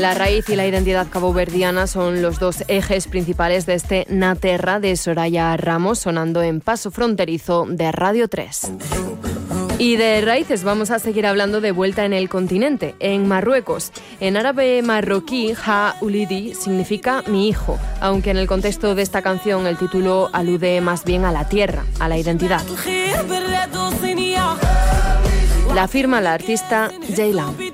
La raíz y la identidad caboverdiana son los dos ejes principales de este Na Terra de Soraya Ramos, sonando en Paso Fronterizo de Radio 3. Y de raíces vamos a seguir hablando de vuelta en el continente, en Marruecos. En árabe marroquí, Ha Ulidi significa mi hijo, aunque en el contexto de esta canción el título alude más bien a la tierra, a la identidad. La firma la artista Jaylan.